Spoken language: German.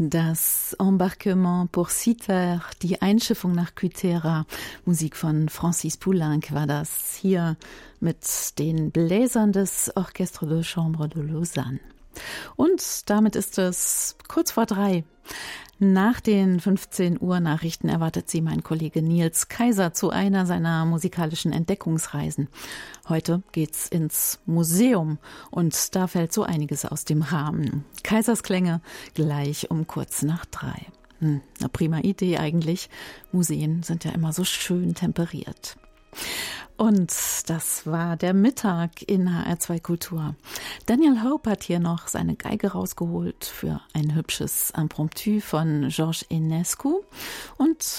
Das Embarquement pour Citer, die Einschiffung nach Kythera, Musik von Francis Poulenc war das, hier mit den Bläsern des Orchestre de Chambre de Lausanne. Und damit ist es kurz vor 3. Nach den 15 Uhr Nachrichten erwartet Sie mein Kollege Nils Kaiser zu einer seiner musikalischen Entdeckungsreisen. Heute geht's ins Museum und da fällt so einiges aus dem Rahmen. Kaisers Klänge gleich um kurz nach 3. Eine prima Idee eigentlich. Museen sind ja immer so schön temperiert. Und das war der Mittag in HR2 Kultur. Daniel Hope hat hier noch seine Geige rausgeholt für ein hübsches Impromptu von Georges Enescu und